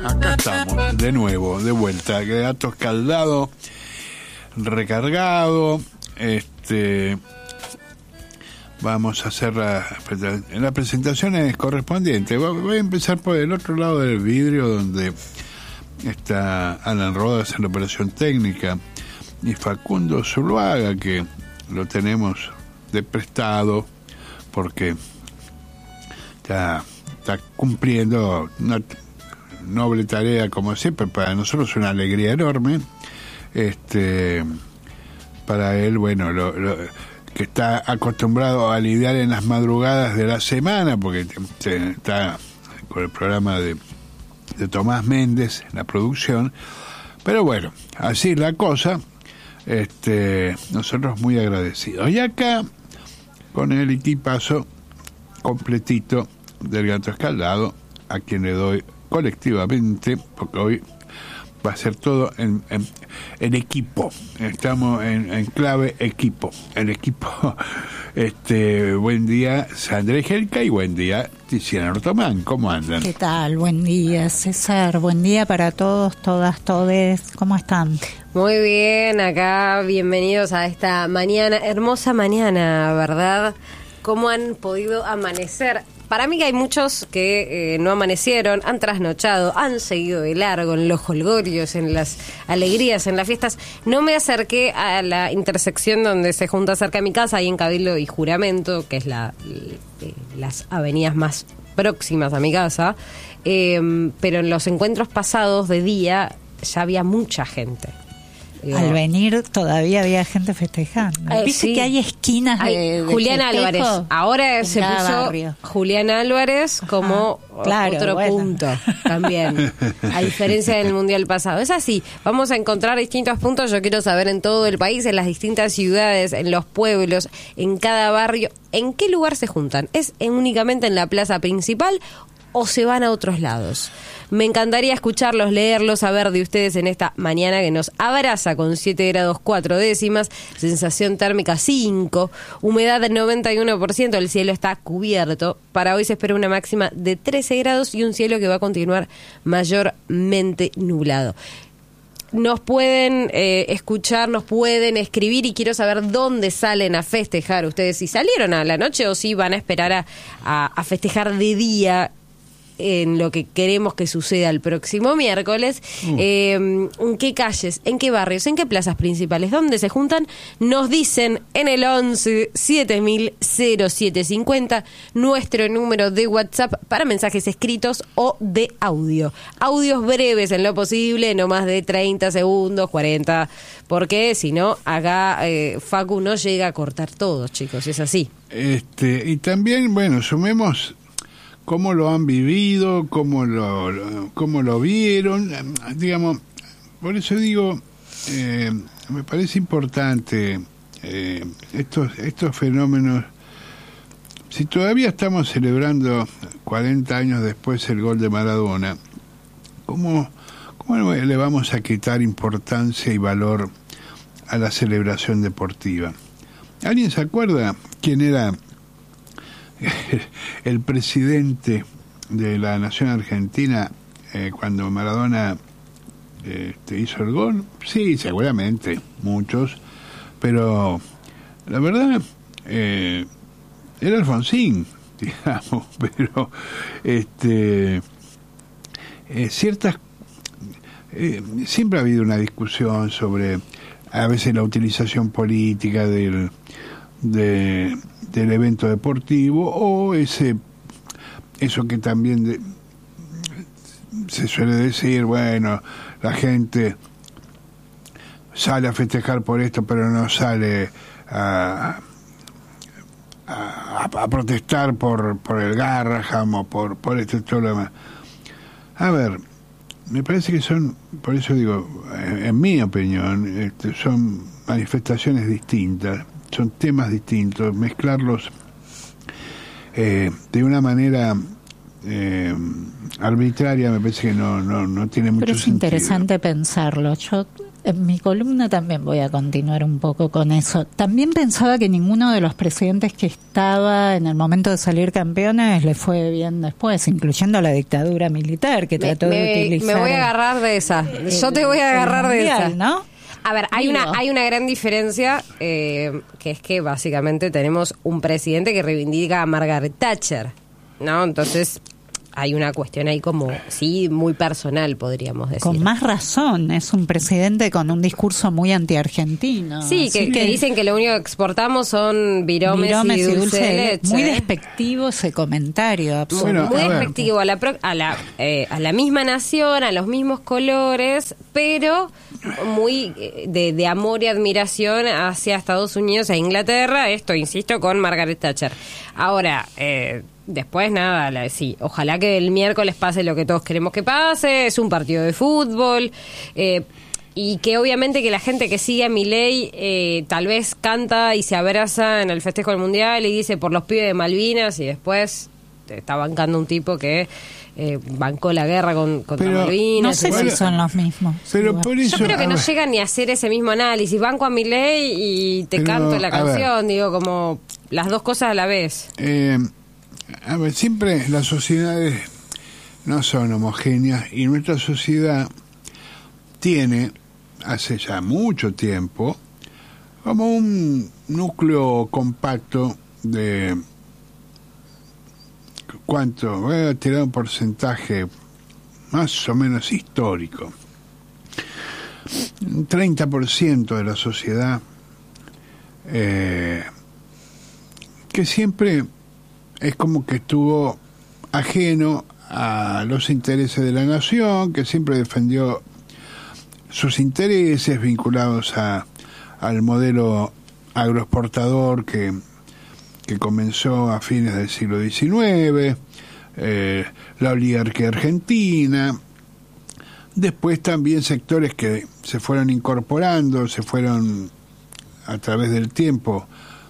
Acá estamos, de nuevo, de vuelta. Gato escaldado, recargado. Vamos a hacer las presentaciones correspondientes. Voy a empezar por el otro lado del vidrio, donde está Alan Rodas en la operación técnica y Facundo Zuluaga, que lo tenemos de prestado porque está cumpliendo una noble tarea, como siempre. Para nosotros es una alegría enorme. Para él, bueno, que está acostumbrado a lidiar en las madrugadas de la semana, porque está con el programa de Tomás Méndez en la producción. Pero bueno, así es la cosa. Nosotros muy agradecidos. Y acá, con el equipazo completito del Gato Escaldado, a quien le doy colectivamente, porque hoy va a ser todo en equipo. Estamos en clave equipo. El equipo. Buen día, Sandra Ejelka, y buen día, Tiziana Ortomán. ¿Cómo andan? ¿Qué tal? Buen día, César. Buen día para todos, todas, todes. ¿Cómo están? Muy bien, acá bienvenidos a esta mañana, hermosa mañana, ¿verdad? ¿Cómo han podido amanecer? Para mí que hay muchos que no amanecieron, han trasnochado, han seguido de largo en los jolgorios, en las alegrías, en las fiestas. No me acerqué a la intersección donde se junta cerca de mi casa, ahí en Cabildo y Juramento, que es las avenidas más próximas a mi casa, pero en los encuentros pasados de día ya había mucha gente. Al venir todavía había gente festejando. ¿Viste sí. que hay esquinas de Julián festejo? Álvarez. Ahora se puso barrio. Julián Álvarez como otro punto también, a diferencia del Mundial pasado. Es así, vamos a encontrar distintos puntos. Yo quiero saber en todo el país, en las distintas ciudades, en los pueblos, en cada barrio, en qué lugar se juntan. ¿Es únicamente en la plaza principal o se van a otros lados? Me encantaría escucharlos, leerlos, saber de ustedes en esta mañana que nos abraza con 7 grados 4 décimas, sensación térmica 5, humedad del 91%, el cielo está cubierto. Para hoy se espera una máxima de 13 grados y un cielo que va a continuar mayormente nublado. Nos pueden escuchar, nos pueden escribir, y quiero saber dónde salen a festejar ustedes, si salieron a la noche o si van a esperar a festejar de día en lo que queremos que suceda el próximo miércoles. ¿En qué calles, en qué barrios, en qué plazas principales, dónde se juntan? Nos dicen en el 11 7000 0750, nuestro número de WhatsApp para mensajes escritos o de audio. Audios breves en lo posible, no más de 30 segundos, 40, porque si no, acá Facu no llega a cortar todo, chicos, es así. Y también, bueno, sumemos cómo lo han vivido, cómo lo vieron, digamos. Por eso digo, me parece importante estos fenómenos. Si todavía estamos celebrando 40 años después el gol de Maradona, ¿cómo le vamos a quitar importancia y valor a la celebración deportiva? ¿Alguien se acuerda quién era el presidente de la Nación Argentina cuando Maradona hizo el gol? Sí, seguramente, muchos, pero la verdad era Alfonsín, digamos, pero ciertas siempre ha habido una discusión sobre a veces la utilización política del evento deportivo, o eso que también se suele decir, bueno, la gente sale a festejar por esto, pero no sale a protestar por el Garraham o por todo lo demás. A ver, me parece que son, por eso digo, en mi opinión, son manifestaciones distintas, son temas distintos. Mezclarlos de una manera arbitraria me parece que no tiene mucho sentido. Pero es interesante pensarlo. Yo En mi columna también voy a continuar un poco con eso. También pensaba que ninguno de los presidentes que estaba en el momento de salir campeones le fue bien después, incluyendo la dictadura militar que trató de utilizar. Me voy a agarrar de esa. Yo te voy a agarrar mundial, de esa. ¿No? A ver, hay una gran diferencia, que es que básicamente tenemos un presidente que reivindica a Margaret Thatcher, ¿no? Entonces hay una cuestión ahí como, sí, muy personal, podríamos decir. Con más razón, es un presidente con un discurso muy anti-argentino. Sí, que dicen que lo único que exportamos son viromes y dulce de leche. Muy despectivo ese comentario, absolutamente. Muy despectivo a la misma nación, a los mismos colores, pero muy de amor y admiración hacia Estados Unidos e Inglaterra, esto, insisto, con Margaret Thatcher. Ahora, después nada, sí, ojalá que el miércoles pase lo que todos queremos que pase, es un partido de fútbol, y que obviamente que la gente que sigue a Milei tal vez canta y se abraza en el festejo del Mundial y dice por los pibes de Malvinas, y después está bancando un tipo que bancó la guerra contra Malvinas. No sé si son los mismos. Pero por eso, yo creo que no llegan ni a hacer ese mismo análisis. Banco a Milei y te canto la canción, digo, como las dos cosas a la vez. A ver, siempre las sociedades no son homogéneas y nuestra sociedad tiene, hace ya mucho tiempo, como un núcleo compacto de... ¿Cuánto? Voy a tirar un porcentaje más o menos histórico. Un 30% de la sociedad que siempre es como que estuvo ajeno a los intereses de la nación, que siempre defendió sus intereses vinculados al modelo agroexportador que comenzó a fines del siglo XIX, la oligarquía argentina, después también sectores que se fueron incorporando, se fueron a través del tiempo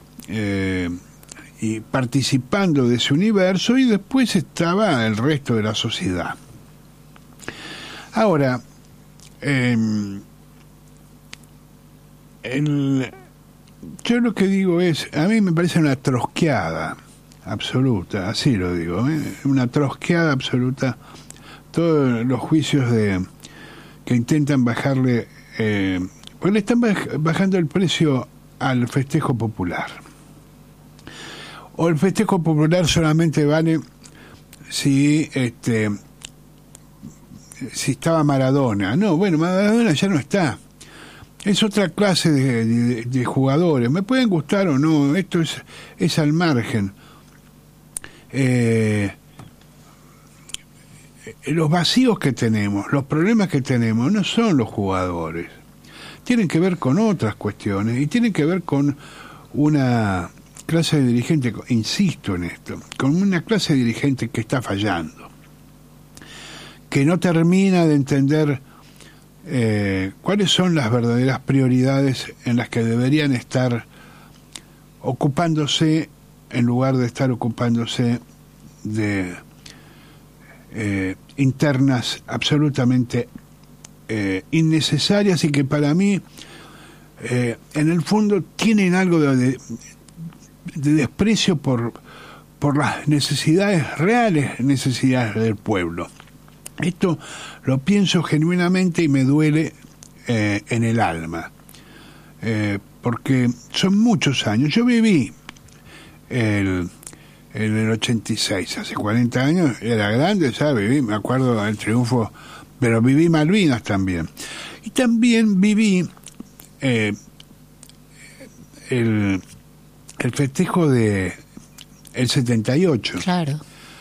y participando de ese universo, y después estaba el resto de la sociedad. Ahora, yo lo que digo es, a mí me parece una trosqueada absoluta, así lo digo, una trosqueada absoluta, todos los juicios que intentan bajarle, pues le están bajando el precio al festejo popular. O el festejo popular solamente vale si estaba Maradona. No, bueno, Maradona ya no está. Es otra clase de jugadores. Me pueden gustar o no, esto es al margen. Los vacíos que tenemos, los problemas que tenemos, no son los jugadores. Tienen que ver con otras cuestiones y tienen que ver con una clase de dirigente, insisto en esto, con una clase de dirigente que está fallando, que no termina de entender cuáles son las verdaderas prioridades en las que deberían estar ocupándose, en lugar de estar ocupándose de internas absolutamente innecesarias, y que para mí en el fondo tienen algo de desprecio por las necesidades, reales necesidades del pueblo. Esto lo pienso genuinamente y me duele en el alma, porque son muchos años. Yo viví en el 86, hace 40 años, era grande, ya viví, me acuerdo del triunfo, pero viví Malvinas también. Y también viví el festejo de el 78. Claro.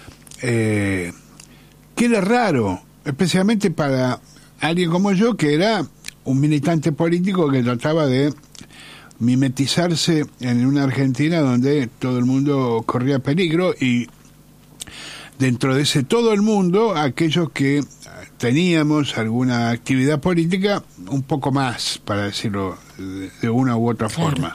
Que era raro, especialmente para alguien como yo, que era un militante político que trataba de mimetizarse en una Argentina donde todo el mundo corría peligro, y dentro de ese todo el mundo, aquellos que teníamos alguna actividad política un poco más, para decirlo de una u otra forma.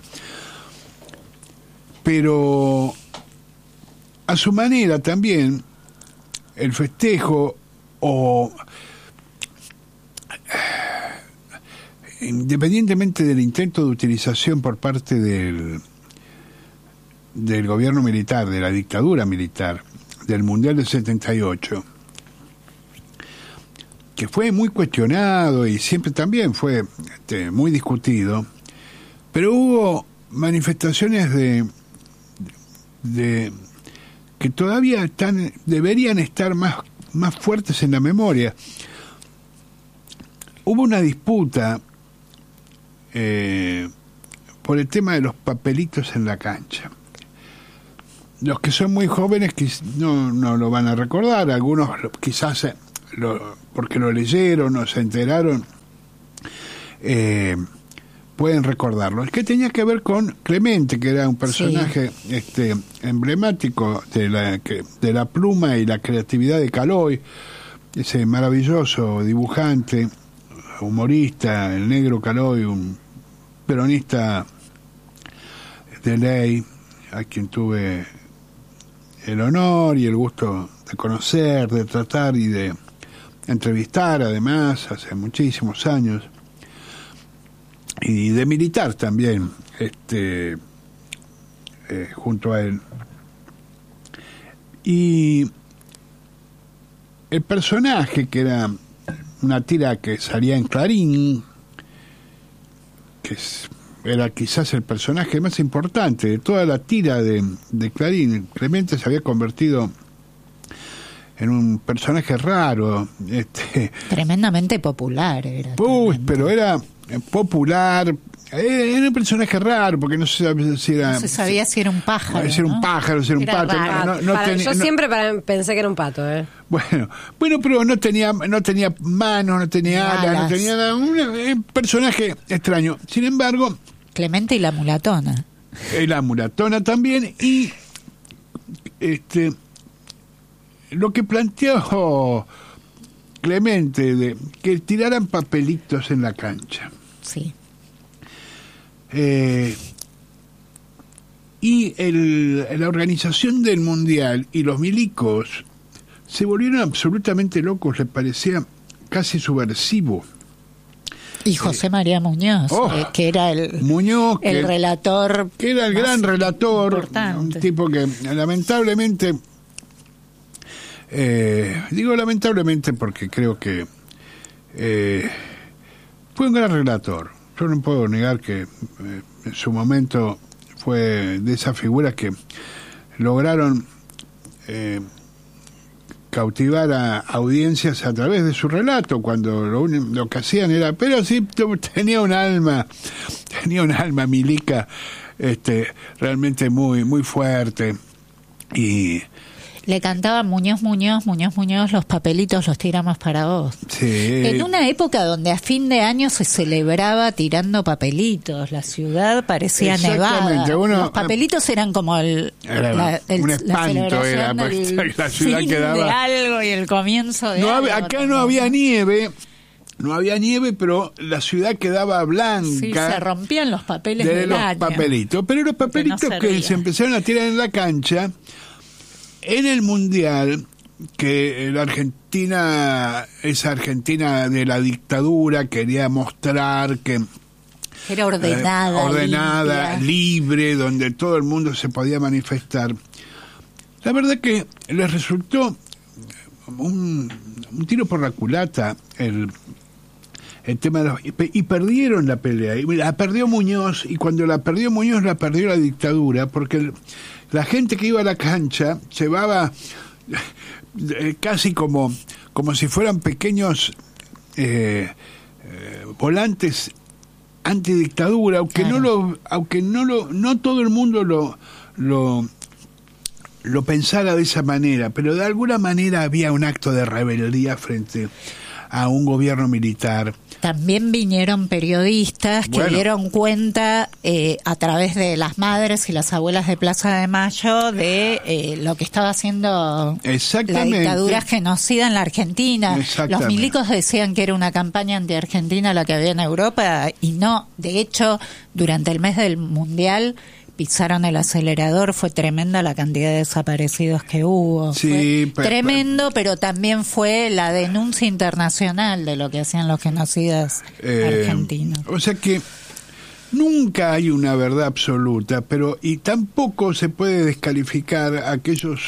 Pero a su manera también el festejo, o independientemente del intento de utilización por parte del gobierno militar, de la dictadura militar, del Mundial del 78, que fue muy cuestionado y siempre también fue muy discutido, pero hubo manifestaciones de que todavía deberían estar más fuertes en la memoria. Hubo una disputa por el tema de los papelitos en la cancha. Los que son muy jóvenes no lo van a recordar, algunos quizás porque lo leyeron o se enteraron, pueden recordarlo. Es que tenía que ver con Clemente, que era un personaje emblemático de la pluma y la creatividad de Caloi, ese maravilloso dibujante, humorista, el negro Caloi, un peronista de ley, a quien tuve el honor y el gusto de conocer, de tratar y de entrevistar, además, hace muchísimos años, y de militar también, junto a él. Y el personaje, que era una tira que salía en Clarín, que era quizás el personaje más importante de toda la tira de Clarín. Clemente se había convertido en un personaje raro. Tremendamente popular era. Pero era popular. Era un personaje raro, porque no se sabía si era un pájaro. Si era un pájaro, si era un pato. Yo siempre pensé que era un pato. Bueno, pero no tenía manos, no tenía alas, no tenía nada. Un personaje extraño. Sin embargo, Clemente y la mulatona. La mulatona también. Y lo que planteó Clemente de que tiraran papelitos en la cancha. Sí. Y la organización del Mundial y los milicos se volvieron absolutamente locos, les parecía casi subversivo. Y José María Muñoz, que era el relator. Que era el gran relator, importante. Un tipo que lamentablemente, digo lamentablemente porque creo que fue un gran relator. Yo no puedo negar que en su momento fue de esas figuras que lograron cautivar a audiencias a través de su relato, cuando lo que hacían era, pero sí tenía un alma milica, realmente muy muy fuerte. Y le cantaba Muñoz, los papelitos los tiramos para vos. Sí. En una época donde a fin de año se celebraba tirando papelitos, la ciudad parecía nevada. Los papelitos eran como un espanto, era la ciudad quedaba de algo y el comienzo de algo. Acá no había nieve, pero la ciudad quedaba blanca. Sí, se rompían los papeles de los papelitos, pero los papelitos que se empezaron a tirar en la cancha. En el Mundial, que la Argentina, esa Argentina de la dictadura, quería mostrar que era ordenada, libre, donde todo el mundo se podía manifestar. La verdad que les resultó un tiro por la culata el tema de y perdieron la pelea. Y la perdió Muñoz, y cuando la perdió Muñoz, la perdió la dictadura, porque la gente que iba a la cancha llevaba casi como si fueran pequeños volantes antidictadura, aunque claro. no todo el mundo lo pensara de esa manera, pero de alguna manera había un acto de rebeldía frente a un gobierno militar. También vinieron periodistas que dieron cuenta a través de las madres y las abuelas de Plaza de Mayo de lo que estaba haciendo la dictadura genocida en la Argentina. Los milicos decían que era una campaña anti-argentina la que había en Europa, y no. De hecho, durante el mes del Mundial pisaron el acelerador, fue tremenda la cantidad de desaparecidos que hubo. Sí, tremendo, pero también fue la denuncia internacional de lo que hacían los genocidas argentinos. O sea que nunca hay una verdad absoluta, pero y tampoco se puede descalificar a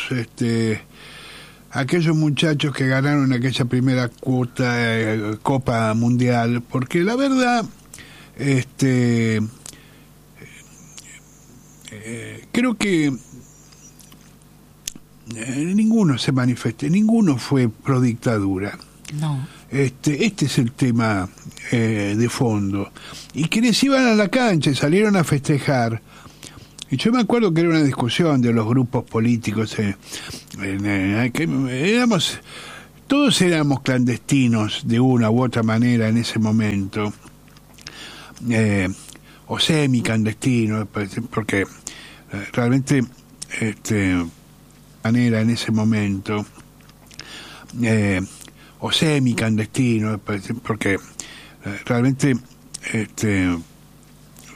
aquellos muchachos que ganaron aquella primera Copa Mundial, porque la verdad creo que ninguno se manifestó, ninguno fue pro dictadura. No. Este es el tema de fondo. Y quienes iban a la cancha y salieron a festejar, y yo me acuerdo que era una discusión de los grupos políticos, que todos éramos clandestinos de una u otra manera en ese momento, o semi-clandestinos, porque realmente manera en ese momento, o semi-clandestino, porque realmente